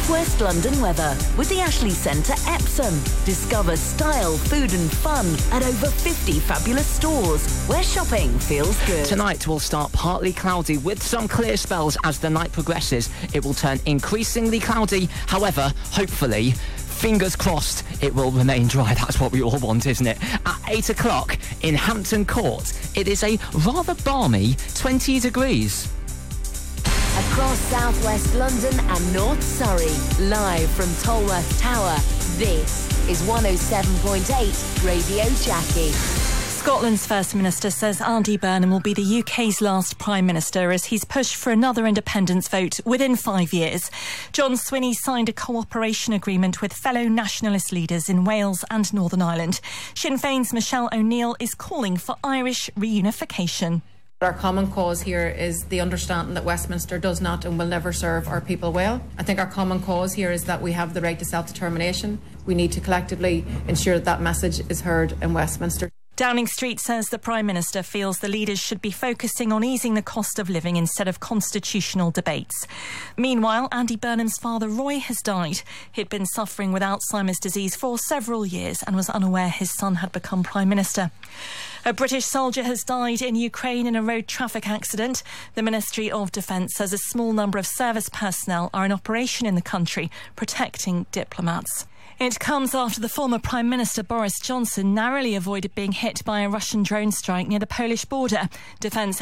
West London weather with the Ashley Centre Epsom. Discover style, food and fun at over 50 fabulous stores where shopping feels good. Tonight will start partly cloudy with some clear spells as the night progresses. It will turn increasingly cloudy. However, hopefully, fingers crossed, it will remain dry. That's what we all want, isn't it? At 8 o'clock in Hampton Court, it is a rather balmy 20 degrees. Across southwest London and North Surrey, live from Tolworth Tower, this is 107.8 Radio Jackie. Scotland's First Minister says Andy Burnham will be the UK's last Prime Minister as he's pushed for another independence vote within 5 years. John Swinney signed a cooperation agreement with fellow nationalist leaders in Wales and Northern Ireland. Sinn Féin's Michelle O'Neill is calling for Irish reunification. Our common cause here is the understanding that Westminster does not and will never serve our people well. I think our common cause here is that we have the right to self-determination. We need to collectively ensure that that message is heard in Westminster. Downing Street says the Prime Minister feels the leaders should be focusing on easing the cost of living instead of constitutional debates. Meanwhile, Andy Burnham's father Roy has died. He'd been suffering with Alzheimer's disease for several years and was unaware his son had become Prime Minister. A British soldier has died in Ukraine in a road traffic accident. The Ministry of Defence says a small number of service personnel are in operation in the country, protecting diplomats. It comes after the former Prime Minister Boris Johnson narrowly avoided being hit by a Russian drone strike near the Polish border. Defence